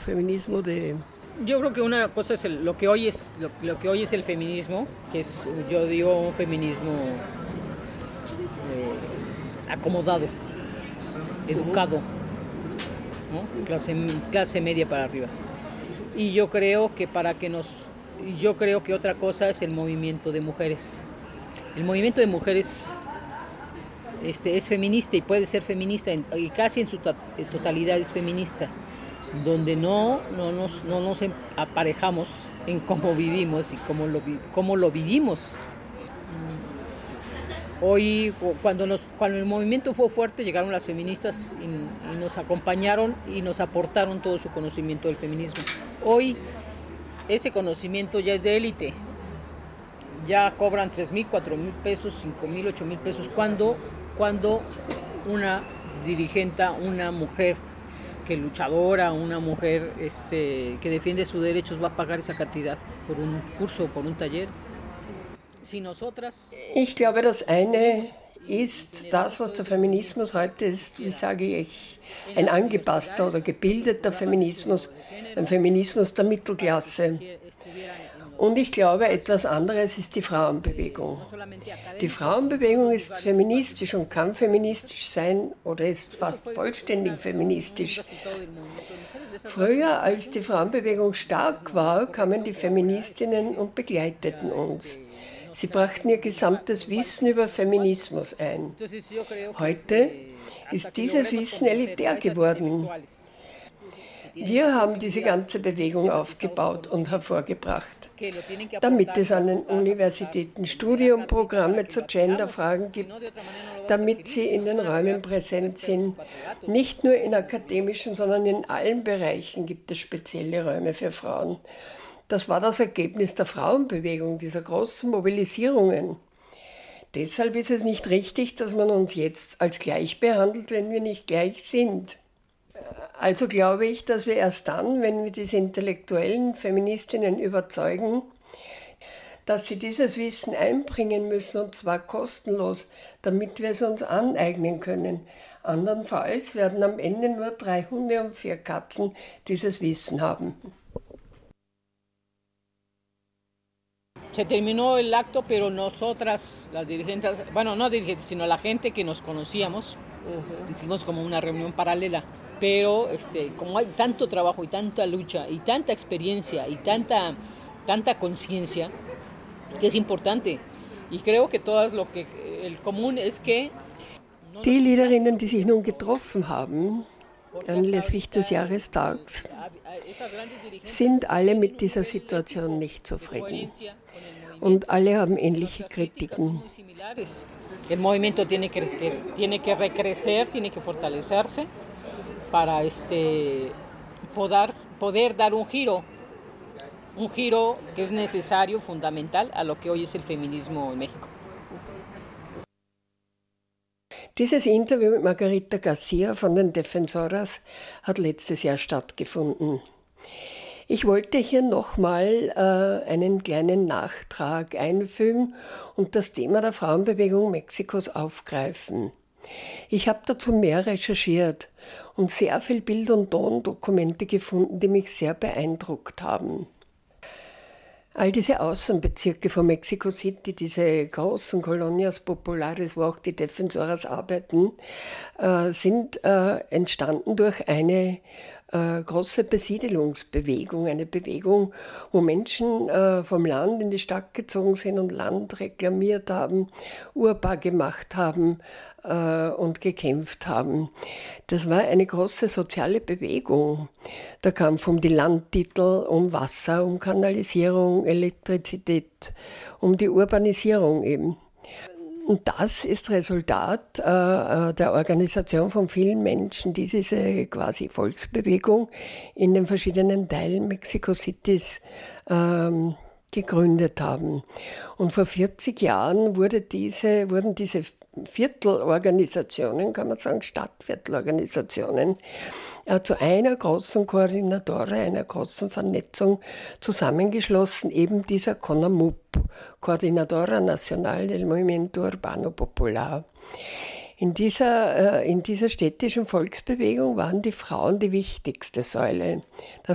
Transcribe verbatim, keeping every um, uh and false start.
feminismo de... Yo creo que una cosa es el, lo que hoy es lo, lo que hoy es el feminismo, que es, yo digo, un feminismo eh, acomodado, educado, ¿no? Clase, clase media para arriba. Y yo creo que para que nos, yo creo que otra cosa es el movimiento de mujeres. El movimiento de mujeres este, es feminista y puede ser feminista en, y casi en su to- totalidad es feminista, donde no, no, nos, no nos aparejamos en cómo vivimos y cómo lo, cómo lo vivimos. Hoy, cuando, nos, cuando el movimiento fue fuerte, llegaron las feministas y, y nos acompañaron y nos aportaron todo su conocimiento del feminismo. Hoy, ese conocimiento ya es de élite. Ya cobran tres mil, cuatro mil pesos, cinco mil, ocho mil pesos. Cuando, cuando una dirigente, una mujer que luchadora, una mujer este, que defiende sus derechos va a pagar esa cantidad por un curso, por un taller. Si nosotras... Ich glaube, das eine ist das, was der Feminismus heute ist, wie sage ich, ein angepasster oder gebildeter Feminismus, ein Feminismus der Mittelklasse. Und ich glaube, etwas anderes ist die Frauenbewegung. Die Frauenbewegung ist feministisch und kann feministisch sein oder ist fast vollständig feministisch. Früher, als die Frauenbewegung stark war, kamen die Feministinnen und begleiteten uns. Sie brachten ihr gesamtes Wissen über Feminismus ein. Heute ist dieses Wissen elitär geworden. Wir haben diese ganze Bewegung aufgebaut und hervorgebracht, damit es an den Universitäten Studienprogramme zu Genderfragen gibt, damit sie in den Räumen präsent sind. Nicht nur in akademischen, sondern in allen Bereichen gibt es spezielle Räume für Frauen. Das war das Ergebnis der Frauenbewegung, dieser großen Mobilisierungen. Deshalb ist es nicht richtig, dass man uns jetzt als gleich behandelt, wenn wir nicht gleich sind. Also glaube ich, dass wir erst dann, wenn wir diese intellektuellen Feministinnen überzeugen, dass sie dieses Wissen einbringen müssen, und zwar kostenlos, damit wir es uns aneignen können. Andernfalls werden am Ende nur drei Hunde und vier Katzen dieses Wissen haben. Se terminó el acto, pero nosotras, las dirigentes, bueno, no dirigentes, sino la gente que nos conocíamos, uh-huh. Hicimos como una reunión paralela. Pero este, como hay tanto trabajo y tanta lucha y tanta experiencia y tanta, tanta conciencia, que es importante. Y creo que todas lo que el común es que... Die Leaderinnen, die sich nun getroffen haben, anlässlich des Jahrestags, sind alle mit dieser Situation nicht zufrieden. Und alle haben ähnliche Kritiken. El movimiento tiene que, tiene que recrecer, tiene que fortalecerse para este, poder, poder dar un giro, un giro que es necesario, fundamental, a lo que hoy es el feminismo en México. Dieses Interview mit Margarita García von den Defensoras hat letztes Jahr stattgefunden. Ich wollte hier nochmal äh, einen kleinen Nachtrag einfügen und das Thema der Frauenbewegung Mexikos aufgreifen. Ich habe dazu mehr recherchiert und sehr viel Bild- und Tondokumente gefunden, die mich sehr beeindruckt haben. All diese Außenbezirke von Mexico City, diese großen Colonias Populares, wo auch die Defensoras arbeiten, äh, sind äh, entstanden durch eine äh, große Besiedelungsbewegung, eine Bewegung, wo Menschen äh, vom Land in die Stadt gezogen sind und Land reklamiert haben, urbar gemacht haben äh, und gekämpft haben. Das war eine große soziale Bewegung. Der Kampf um die Landtitel, um Wasser, um Kanalisierung, Elektrizität, um die Urbanisierung eben. Und das ist Resultat äh, der Organisation von vielen Menschen, die diese quasi Volksbewegung in den verschiedenen Teilen Mexico Citys ähm, gegründet haben. Und vor vierzig Jahren wurde diese, wurden diese Viertelorganisationen, kann man sagen, Stadtviertelorganisationen, äh, zu einer großen Koordinatore, einer großen Vernetzung zusammengeschlossen, eben dieser CONAMUP, Coordinadora Nacional del Movimiento Urbano Popular. In dieser, äh, in dieser städtischen Volksbewegung waren die Frauen die wichtigste Säule. Das